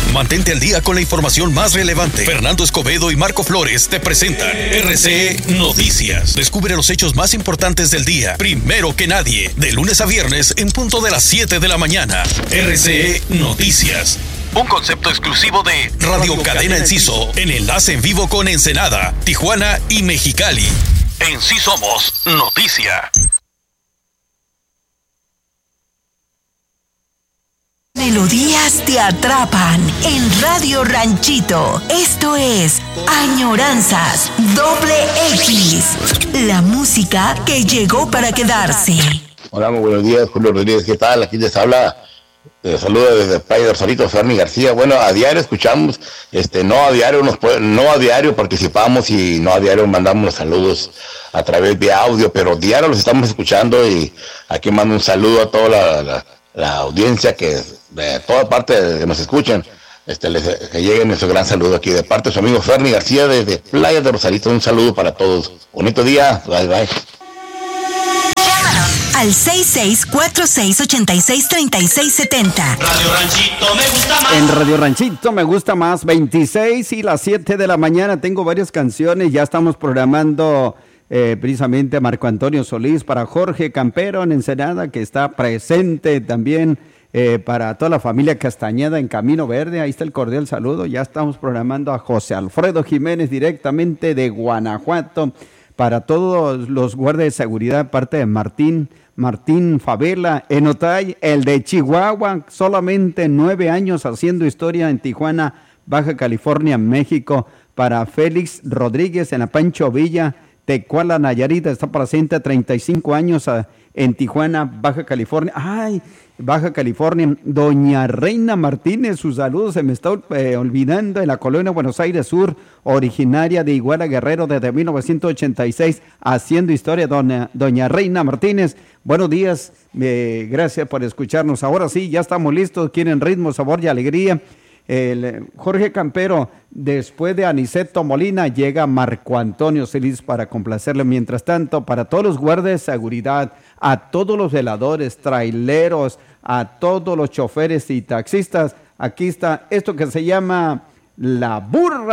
Mantente al día con la información más relevante. Fernando Escobedo y Marco Flores te presentan RCE Noticias. Descubre los hechos más importantes del día, primero que nadie, de lunes a viernes en punto de las 7 de la mañana. RCE Noticias. Un concepto exclusivo de Radio Cadena Enciso, en enlace en vivo con Ensenada, Tijuana y Mexicali. En Sí Somos Noticia. Melodías te atrapan en Radio Ranchito. Esto es Añoranzas X. La música que llegó para quedarse. Hola, muy buenos días, Julio Rodríguez, ¿qué tal? Aquí les habla, saluda desde Playa del Solito, Ferni García. Bueno, a diario escuchamos, no a diario participamos y no a diario mandamos los saludos a través de audio, pero diario los estamos escuchando y aquí mando un saludo a toda la audiencia que de toda parte nos escuchan. Que llegue nuestro gran saludo aquí de parte de su amigo Ferni García desde Playa de Rosarito. Un saludo para todos. Bonito día. Bye, bye. Al 6646863670. Radio Ranchito me gusta más. En Radio Ranchito me gusta más. 26 y las 7 de la mañana. Tengo varias canciones. Ya estamos programando precisamente a Marco Antonio Solís, para Jorge Campero en Ensenada, que está presente también. Para toda la familia Castañeda en Camino Verde, ahí está el cordial saludo. Ya estamos programando a José Alfredo Jiménez directamente de Guanajuato, para todos los guardias de seguridad, parte de Martín Favela en Otay, el de Chihuahua, solamente 9 años haciendo historia en Tijuana, Baja California, México, para Félix Rodríguez en la Pancho Villa, Tecuala, Nayarit, está presente a 35 años en Tijuana, Baja California. ¡Ay! Baja California, doña Reina Martínez, sus saludos, se me está olvidando, en la colonia Buenos Aires Sur, originaria de Iguala Guerrero desde 1986, haciendo historia, doña Reina Martínez. Buenos días, gracias por escucharnos. Ahora sí, ya estamos listos, quieren ritmo, sabor y alegría. Jorge Campero, después de Aniceto Molina, llega Marco Antonio Solís para complacerle. Mientras tanto, para todos los guardias de seguridad, a todos los veladores, traileros, a todos los choferes y taxistas, aquí está esto que se llama La Burra